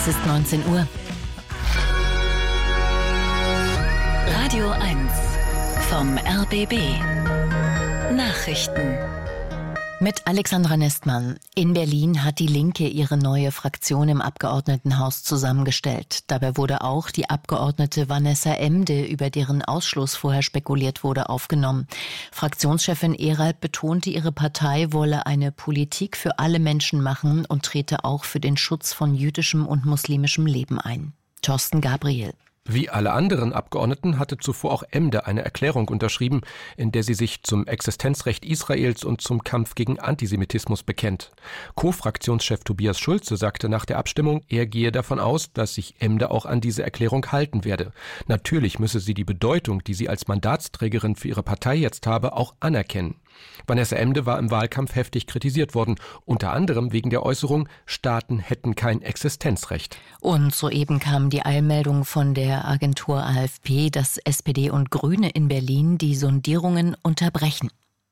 Es ist 19 Uhr. Radio 1 vom RBB. Nachrichten. Mit Alexandra Nestmann. In Berlin hat die Linke ihre neue Fraktion im Abgeordnetenhaus zusammengestellt. Dabei wurde auch die Abgeordnete Vanessa Emde, über deren Ausschluss vorher spekuliert wurde, aufgenommen. Fraktionschefin Erald betonte, ihre Partei wolle eine Politik für alle Menschen machen und trete auch für den Schutz von jüdischem und muslimischem Leben ein. Thorsten Gabriel. Wie alle anderen Abgeordneten hatte zuvor auch Emde eine Erklärung unterschrieben, in der sie sich zum Existenzrecht Israels und zum Kampf gegen Antisemitismus bekennt. Co-Fraktionschef Tobias Schulze sagte nach der Abstimmung, er gehe davon aus, dass sich Emde auch an diese Erklärung halten werde. Natürlich müsse sie die Bedeutung, die sie als Mandatsträgerin für ihre Partei jetzt habe, auch anerkennen. Vanessa Emde war im Wahlkampf heftig kritisiert worden, unter anderem wegen der Äußerung, Staaten hätten kein Existenzrecht. Und soeben kam die Eilmeldung von der Agentur AFP, dass SPD und Grüne in Berlin die Sondierungen unterbrechen.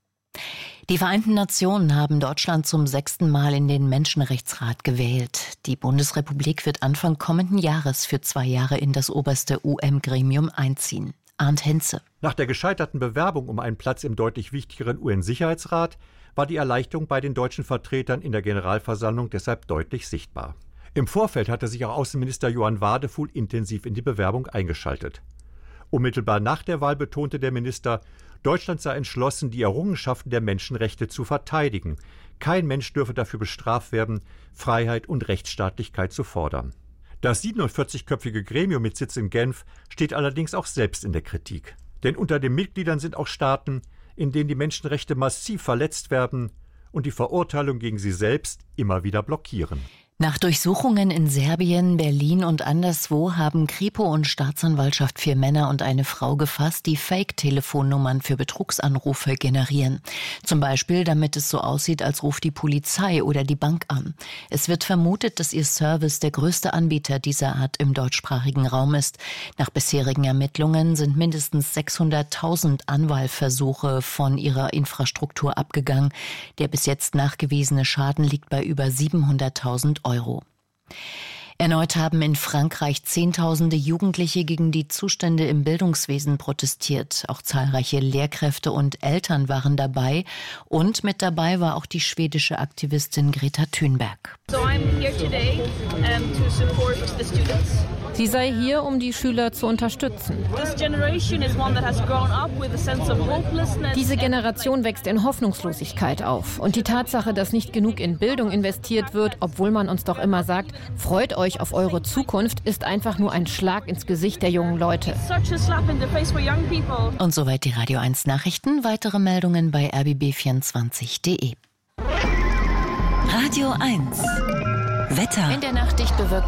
Die Vereinten Nationen haben Deutschland zum 6. Mal in den Menschenrechtsrat gewählt. Die Bundesrepublik wird Anfang kommenden Jahres für 2 Jahre in das oberste UN-Gremium einziehen. Arndt Henze. Nach der gescheiterten Bewerbung um einen Platz im deutlich wichtigeren UN-Sicherheitsrat war die Erleichterung bei den deutschen Vertretern in der Generalversammlung deshalb deutlich sichtbar. Im Vorfeld hatte sich auch Außenminister Johann Wadefuhl intensiv in die Bewerbung eingeschaltet. Unmittelbar nach der Wahl betonte der Minister, Deutschland sei entschlossen, die Errungenschaften der Menschenrechte zu verteidigen. Kein Mensch dürfe dafür bestraft werden, Freiheit und Rechtsstaatlichkeit zu fordern. Das 47-köpfige Gremium mit Sitz in Genf steht allerdings auch selbst in der Kritik. Denn unter den Mitgliedern sind auch Staaten, in denen die Menschenrechte massiv verletzt werden und die Verurteilung gegen sie selbst immer wieder blockieren. Nach Durchsuchungen in Serbien, Berlin und anderswo haben Kripo und Staatsanwaltschaft 4 Männer und eine Frau gefasst, die Fake-Telefonnummern für Betrugsanrufe generieren. Zum Beispiel, damit es so aussieht, als ruft die Polizei oder die Bank an. Es wird vermutet, dass ihr Service der größte Anbieter dieser Art im deutschsprachigen Raum ist. Nach bisherigen Ermittlungen sind mindestens 600.000 Anwahlversuche von ihrer Infrastruktur abgegangen. Der bis jetzt nachgewiesene Schaden liegt bei über 700.000 €. Erneut haben in Frankreich Zehntausende Jugendliche gegen die Zustände im Bildungswesen protestiert. Auch zahlreiche Lehrkräfte und Eltern waren dabei. Und mit dabei war auch die schwedische Aktivistin Greta Thunberg. Sie sei hier, um die Schüler zu unterstützen. Diese Generation wächst in Hoffnungslosigkeit auf. Und die Tatsache, dass nicht genug in Bildung investiert wird, obwohl man uns doch immer sagt, freut euch auf eure Zukunft, ist einfach nur ein Schlag ins Gesicht der jungen Leute. Und soweit die Radio 1 Nachrichten. Weitere Meldungen bei rbb24.de. Radio 1 Wetter. In der Nacht dicht bewölkt